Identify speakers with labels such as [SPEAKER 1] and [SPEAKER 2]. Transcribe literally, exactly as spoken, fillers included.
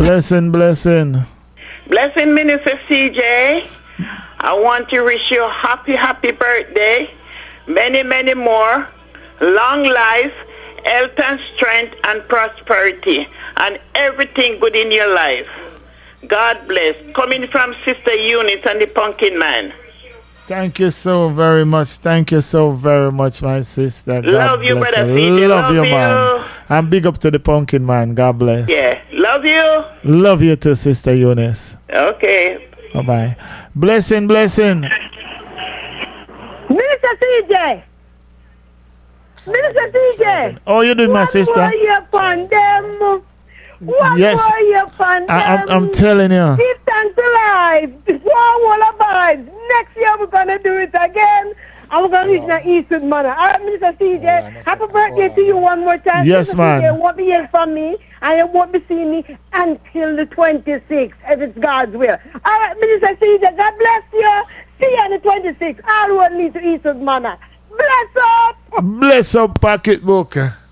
[SPEAKER 1] Blessing, blessing.
[SPEAKER 2] Blessing, Minister C J. I want to wish you a happy, happy birthday. Many, many more. Long life, health and strength and prosperity. And everything good in your life. God bless. Coming from Sister Eunice and the Pumpkin Man.
[SPEAKER 1] Thank you so very much. Thank you so very much, my sister. God
[SPEAKER 2] love you,
[SPEAKER 1] bless
[SPEAKER 2] brother.
[SPEAKER 1] You. Love,
[SPEAKER 2] love
[SPEAKER 1] you,
[SPEAKER 2] you,
[SPEAKER 1] man. And big up to the Pumpkin Man. God bless.
[SPEAKER 2] Yeah. Love you.
[SPEAKER 1] Love you too, Sister Eunice.
[SPEAKER 2] Okay.
[SPEAKER 1] Bye-bye. Blessing, blessing.
[SPEAKER 3] Minister C J. Minister C J.
[SPEAKER 1] Oh, you doing, my sister?
[SPEAKER 3] What you upon them? What
[SPEAKER 1] yes.
[SPEAKER 3] you upon
[SPEAKER 1] I, I'm,
[SPEAKER 3] them?
[SPEAKER 1] I'm telling you.
[SPEAKER 3] Give thanks to life. One will abide. Next year we're going to do it again. And we're going to reach the Eastwood Manor. All right, Minister C J, oh, happy birthday to you one more time.
[SPEAKER 1] Yes,
[SPEAKER 3] Minister
[SPEAKER 1] man.
[SPEAKER 3] C J won't be here from me, and you won't be seeing me until the twenty-sixth, if it's God's will. All right, Minister C J, God bless you. See you on the twenty-sixth. All road leads to Eastwood Manor. Bless up.
[SPEAKER 1] Bless up, pocketbook.